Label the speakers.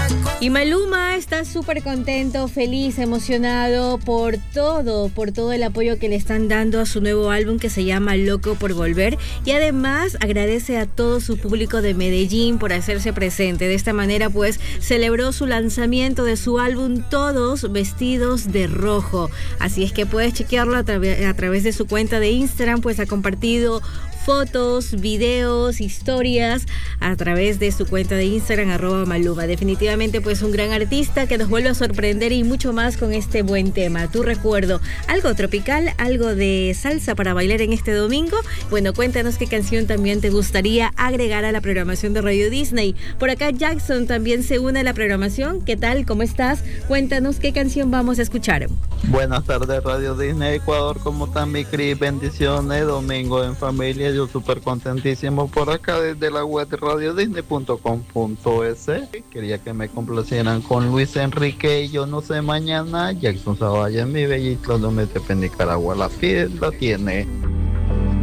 Speaker 1: Y Maluma está súper contento, feliz, emocionado por todo el apoyo que le están dando a su nuevo álbum que se llama Loco por Volver. Y además agradece a todo su público de Medellín por hacerse presente. De esta manera pues celebró su lanzamiento de su álbum todos vestidos de rojo. Así es que puedes chequearlo a través de su cuenta de Instagram, pues ha compartido fotos, videos, historias a través de su cuenta de Instagram @Maluma. Definitivamente pues un gran artista que nos vuelve a sorprender y mucho más con este buen tema. Tu recuerdo, algo tropical, algo de salsa para bailar en este domingo. Bueno, cuéntanos qué canción también te gustaría agregar a la programación de Radio Disney. Por acá Jackson también se une a la programación. ¿Qué tal? ¿Cómo estás? Cuéntanos qué canción vamos a escuchar.
Speaker 2: Buenas tardes, Radio Disney Ecuador. ¿Cómo están, mi Cris? Bendiciones, domingo en familia. Yo súper contentísimo por acá desde la web radiodisney.com.es. Quería que me complacieran con Luis Enrique y Yo No Sé Mañana. Jackson Zavalla en mi bellito, donde te Nicaragua la fiesta tiene.